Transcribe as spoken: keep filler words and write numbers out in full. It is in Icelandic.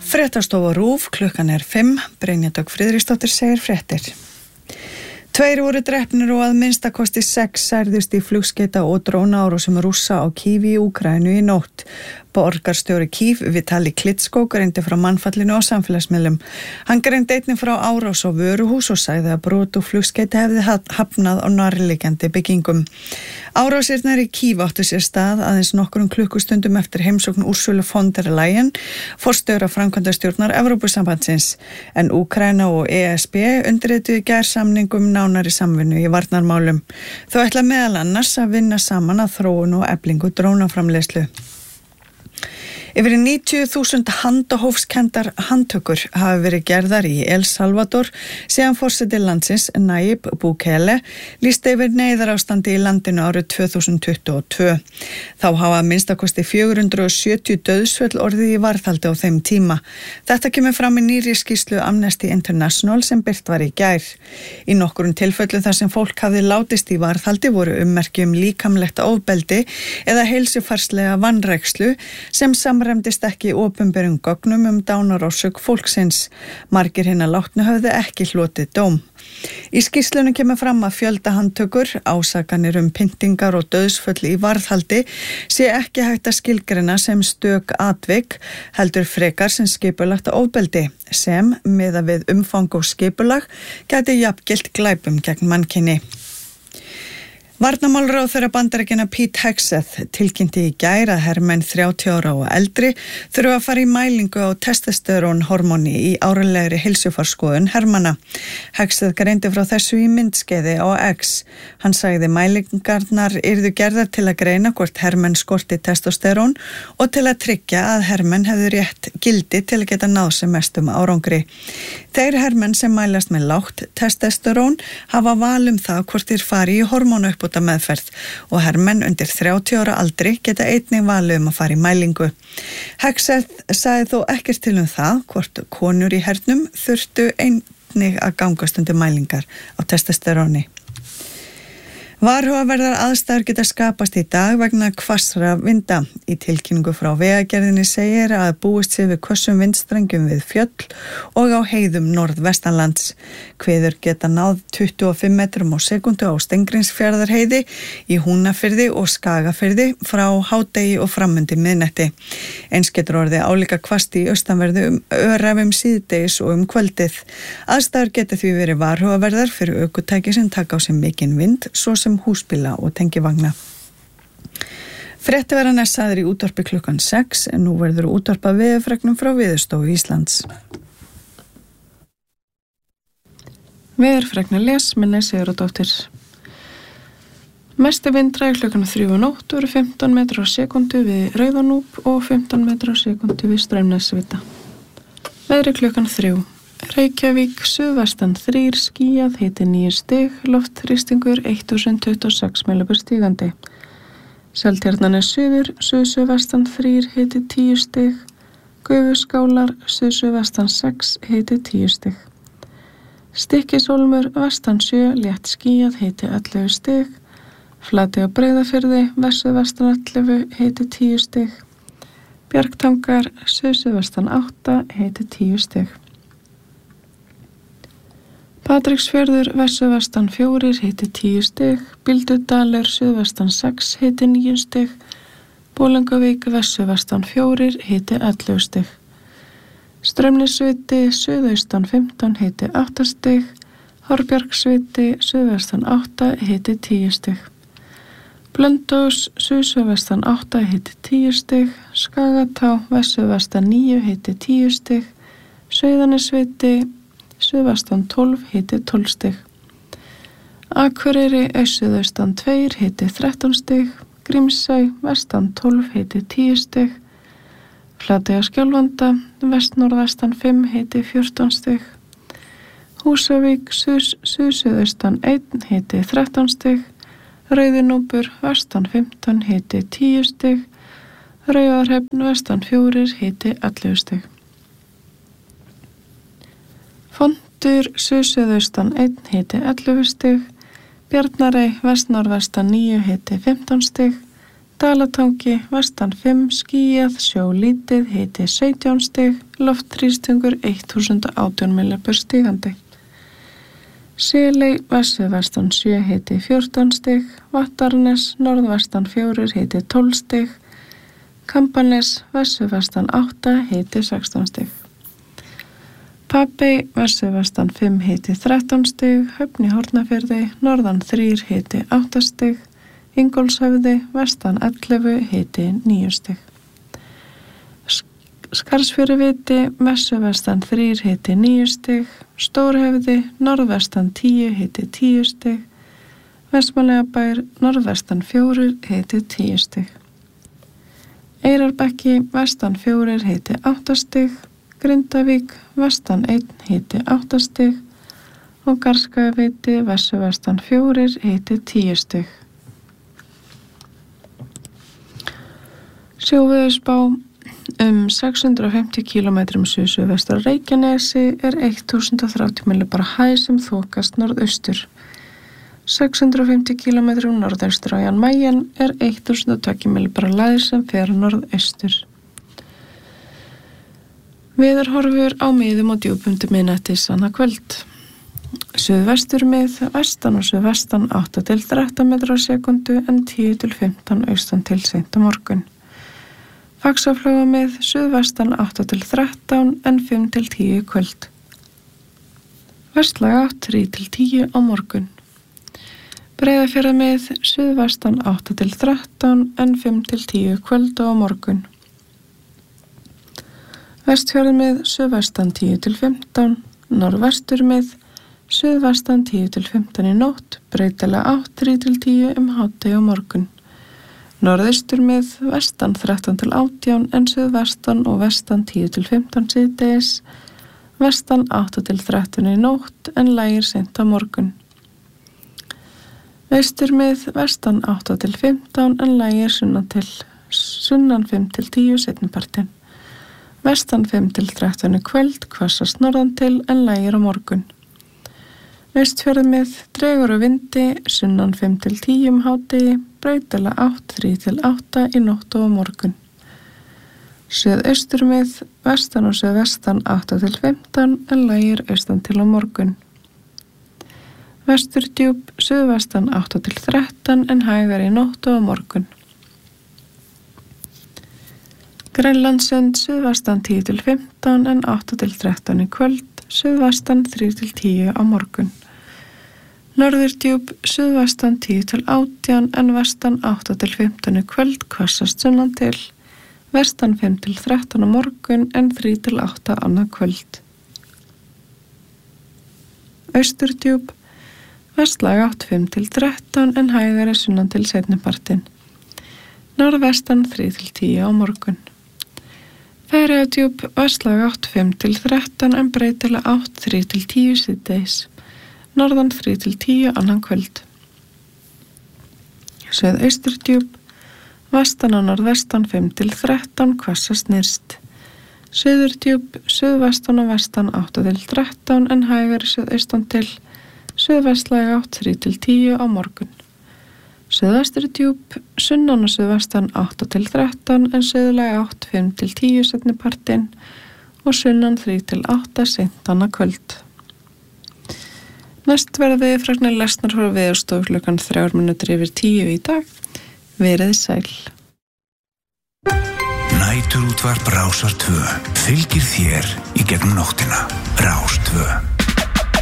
Fréttastofa RÚV, klukkan er fimm, Brynja Dögg Friðriksdóttir segir fréttir. Tveir voru drepnir og að minnstakosti sex særðust í flugskeita og drónaárásum Rússa á Kýv í Úkraínu í nótt. Borgarstjóri Kýv, Vitali Klitschko, greindi frá mannfallinu á samfélagsmiðlum. Hann greindi einnig frá árás á vöruhús og sagði að brot og flugskeiti hefði hafnað á nærliggjandi byggingum. Árásirnar í Kýv áttu sér stað aðeins nokkrum klukkustundum eftir heimsókn Ursulu von der Leyen, forstjóra framkvæmdastjórnar Evrópusambandsins, en Úkraína og E S B undirrituðu í gær samning um nánari samvinnu í varnarmálum. Þau ætla meðal annars að vinna saman að þróun og eflingu drónaframleiðslu. Yfir níutíu þúsund handahófskendar handtökur hafa verið gerðar í El Salvador síðan forseti landsins Nayib Bukele lýsti yfir neyðarástandi í landinu árið tvö þúsund tuttugu og tvö. Þá hafa minnstakosti fjögur hundruð sjötíu dauðsföll orðið í varðhaldi á þeim tíma. Þetta kemur fram í nýrri skýrslu Amnesty International sem birt var í gær. Í nokkrum tilfellum þar sem fólk hafði látist í varðhaldi voru ummerki um líkamlegt ofbeldi eða heilsufarslega vanrækslu sem samræmdist ekki opinberum gögnum um dánarorsök fólksins. Margir hinna látnu höfðu ekki hlotið dóm. Í skýrslunum kemur fram að fjöldahandtökur, ásakanir um pyntingar og dauðsföll í varðhaldi sé ekki hægt að skilgreina sem stök atvik, heldur frekar sem skipulagt ofbeldi, sem miðað við umfang og skipulag gæti jafngilt glæpum gegn mannkyni. Varnarmálaráðherra Bandaríkjanna Pete Hegseth tilkynnti í gær að hermenn þrjátíu ára og eldri þurfa að fara í mælingu á testosterónhormóni í árlegri heilsufarsskoðun hermanna. Hegseth greindi frá þessu í myndskeiði á X. Hann sagði mælingarnar yrðu gerðar til að greina hvort hermenn skorti testosterón og til að tryggja að hermenn hefðu rétt gildi til að geta náð sem mestum árangri. Þeir hermenn sem mælast með lágt testosterón hafa val um það hvort þeir fari í hormónauppbót meðferð og hermenn undir þrjátíu ára aldri geta einnig valið um að fara í mælingu. Hegseth sagði þó ekkert til um það hvort konur í hernum þurftu einnig að gangast undir mælingar á testosteróni. Varhugaverðar aðstæður geta skapast í dag vegna hvassra vinda. Í tilkynningu frá Vegagerðinni segir að búist sé við hvössum vindstrengjum við fjöll og á heiðum norðvestanlands. Hviður geta náð tuttugu og fimm metrum á sekundu á Steingrímsfjarðarheiði, í Húnafirði og Skagafirði frá hádegi og framundi miðnætti. Eins getur orðið álíka hvasst í austanverðu um öræfum síðdegis og um kvöldið. Aðstæður geta því verið varhugaverðar fyrir ökutæki sem taka á sig mikinn vind, svo sem húsbíla og tengivagna. Frétti verða næssaður í útvarpi klukkan sex en nú verður útvarpað veðurfregnum frá Veðurstofu Íslands. Veðurfregna les Minna Sigurðardóttir. Mesti vindræg klukkan þrjú nótt eru fimmtán metrar á sekundu við Rauðanúp og fimmtán metrar á sekundu við Straumnesvita. Veðri klukkan þrjú. Reykjavík, suðvestan þrír, skýjað, hiti níu stig, loftþrýstingur eitt þúsund tuttugu og sex millibur stigandi. Seltjarnarnes suður, suð-suðvestan þrír, hiti tíu stig, Gufuskálar, suð-suðvestan sex, hiti tíu stig. Stykkishólmur, vestan sjö, létt skýjað, hiti ellefu stig, Flatey á Breiðafirði, vestur-vestan ellefu, hiti tíu stig, Bjargtangar, suð-suðvestan átta, hiti tíu stig. Patreksfjörður, vestur-vestan fjórir, hiti tíu stig, Bíldudalur, suðvestan sex, hiti níu stig, Bolungarvík, vestur-vestan fjórir, hiti ellefu stig. Straumnesviti, suðaustan fimmtán, hiti átta stig, Horbjargsviti, suðvestan átta, hiti tíu stig. Blönduós, suð-suðvestan átta, hiti tíu stig, Skagatá, vestur-vestan níu, hiti tíu stig, Sauðanesviti, suðvestan tólf, hiti tólf stig. Akureyri, aussuðaustan tveir, hiti þrettán stig, Grímsey, vestan tólf, hiti tíu stig, Flatey á Skjálfanda, vestnorðvestan fimm, hiti fjórtán stig, Húsavík, suð-suðaustan einn, hiti þrettán stig, Rauðinúpur, vestan fimmtán, hiti tíu stig, Raufarhöfn, vestan fjórir, hiti ellefu stig. Fontur, suð-suðaustan einn, hiti ellefu stig, Bjarnarey, vestnorðvestan níu, hiti fimmtán stig, Dalatangi, vestan fimm, skýjað, sjó lítið, hiti sautján stig, loftþrýstingur þúsund átján millibur stigandi. Seley, vestur vestan sjö, hiti fjórtán stig, Vattarnes, norðvestan fjórir, hiti tólf stig, Kambanes, vestur vestan átta, hiti sextán stig. Papey, vestur vestan fimm, hiti þrettán stig, Höfn í Hornafirði, norðan þrír, hiti átta stig, Ingólfshöfði, vestan ellefu, hiti níu stig. Skarðsfjöruviti, vestur vestan þrír, hiti níu stig, Stórhöfði, norðvestan tíu, hiti tíu stig, Vestmannaeyjabær, norðvestan fjórir, hiti tíu stig. Eyrarbakki, vestan fjórir, hiti átta stig, Grindavík, vestan einn, hiti átta stig og Garðskagaviti, vestur vestan fjórir, hiti tíu stig. Sjóveðurspá um sex hundruð fimmtíu kílómetrum suðsuðvestur Reykjanesi er þúsund þrjátíu millibara hæð sem þokast norðaustur. sex hundruð fimmtíu kílómetrum norðaustur á Jan Mayen er þúsund tveggja millibara lægð sem fer norðaustur. Veðurhorfur á miðum og djúpum til miðnættis annað kvöld. Suðvestur mið, vestan og suðvestan átta til þrettán metrar á sekundu en tíu til fimmtán austan til seint á morgun. Faxaflóa með suðvestan átta til þrettán en fimm til tíu kvöld. Vestlæg átt þrír til tíu á morgun. Breiðafjarðar með suðvestan átta til þrettán en fimm til tíu kvöld og á morgun. Vestfjarðar með suðvestan tíu til fimmtán, norðvestur með suðvestan tíu til fimmtán í nótt, breytilega átt þrír til tíu um hádegi á morgun. Norðaustur með vestan þrettán til átján en suðvestan og vestan tíu til fimmtán síðdegis, vestan átta til þrettán í nótt en lægir seint á morgun. Vestur með vestan átta til fimmtán en lægir sunnan til sunnan fimm til tíu seinnipartinn. Vestan fimm til þrettán í kvöld, hvassast norðan til en lægir á morgun. Vestfjarðar með dregur og vindi, sunnan fimm til tíu um hádegi, breytilega átt þrír til átta í nótt og á morgun. Suðaustur með vestan og suðvestan átta til fimmtán en lægir austan til á morgun. Vesturdjúp, suðvestan átta til þrettán en hægar í nótt og á morgun. Grænlandssund, suðvestan tíu til fimmtán en átta til þrettán í kvöld, suðvestan þrír til tíu á morgun. Norðurdjúp, suðvestan tíu til átján en vestan átta til fimmtán í kvöld, hvassast sunnan til, vestan fimm til þrettán á morgun en þrír til átta annað kvöld. Austurdjúp, vestlæg átt fimm til þrettán en hægari sunnan til seinnipartinn. Norðvestan þrír til tíu á morgun. Færeyjadjúp, vestlæg átt fimm til þrettán en breytilega átt þrír til tíu síðdegis. Norðan þrír til tíu annan kvöld. Suðausturdjúp, vestan og norðvestan fimm til þrettán, hvassast nyrst. Suðurdjúp, suðvestan og vestan átta til þrettán en hægari suðaustan til, suðvestlæg átt þrír til tíu á morgun. Suðvesturdjúp, sunnan og suðvestan átta til þrettán en suðlæg átt fimm til tíu seinnipartinn og sunnan þrír til átta seint annað kvöld. Næst verða veðurfregnir lesnar frá Veðurstofu klukkan þrjár mínútur yfir tíu í dag. Verið sæl. Næturútvarp Rásar tvö fylgir þér í gegnum nóttina.